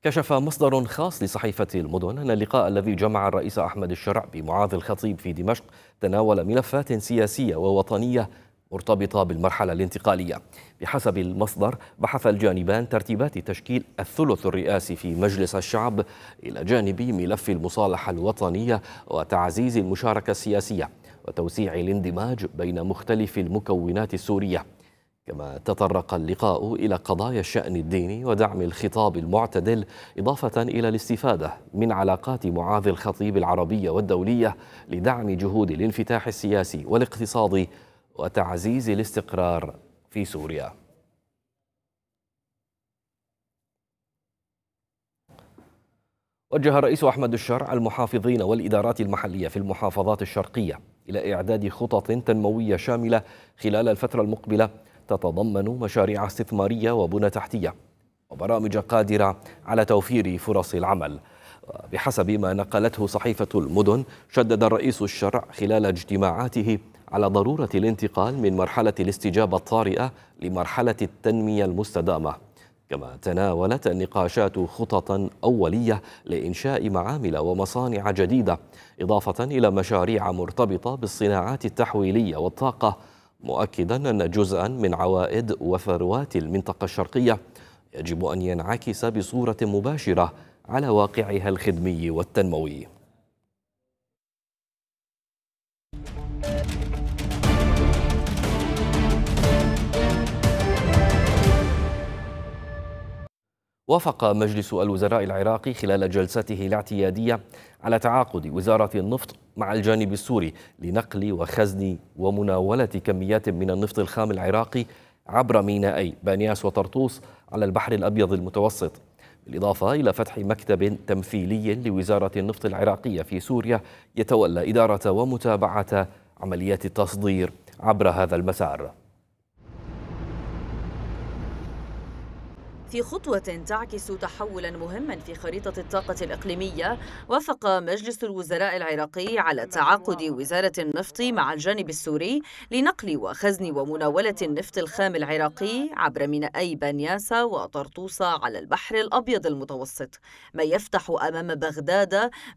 كشف مصدر خاص لصحيفة المدن أن اللقاء الذي جمع الرئيس أحمد الشرع بمعاذ الخطيب في دمشق تناول ملفات سياسية ووطنية مرتبطة بالمرحلة الانتقالية. بحسب المصدر، بحث الجانبان ترتيبات تشكيل الثلث الرئاسي في مجلس الشعب إلى جانب ملف المصالحة الوطنية وتعزيز المشاركة السياسية وتوسيع الاندماج بين مختلف المكونات السورية. كما تطرق اللقاء إلى قضايا الشأن الديني ودعم الخطاب المعتدل، إضافة إلى الاستفادة من علاقات معاذ الخطيب العربية والدولية لدعم جهود الانفتاح السياسي والاقتصادي وتعزيز الاستقرار في سوريا. وجه الرئيس أحمد الشرع المحافظين والإدارات المحلية في المحافظات الشرقية إلى إعداد خطط تنموية شاملة خلال الفترة المقبلة تتضمن مشاريع استثمارية وبنى تحتية وبرامج قادرة على توفير فرص العمل. بحسب ما نقلته صحيفة المدن، شدد الرئيس الشرع خلال اجتماعاته على ضرورة الانتقال من مرحلة الاستجابة الطارئة لمرحلة التنمية المستدامة. كما تناولت النقاشات خططا أولية لإنشاء معامل ومصانع جديدة، إضافة إلى مشاريع مرتبطة بالصناعات التحويلية والطاقة، مؤكدا أن جزءا من عوائد وثروات المنطقة الشرقية يجب أن ينعكس بصورة مباشرة على واقعها الخدمي والتنموي. وافق مجلس الوزراء العراقي خلال جلسته الاعتيادية على تعاقد وزارة النفط مع الجانب السوري لنقل وخزن ومناولة كميات من النفط الخام العراقي عبر مينائي بانياس وطرطوس على البحر الأبيض المتوسط، بالإضافة إلى فتح مكتب تمثيلي لوزارة النفط العراقية في سوريا يتولى إدارة ومتابعة عمليات التصدير عبر هذا المسار. في خطوة تعكس تحولا مهما في خريطة الطاقة الإقليمية، وافق مجلس الوزراء العراقي على تعاقد وزارة النفط مع الجانب السوري لنقل وخزن ومناولة النفط الخام العراقي عبر مينائي بانياسا وطرطوس على البحر الأبيض المتوسط، ما يفتح أمام بغداد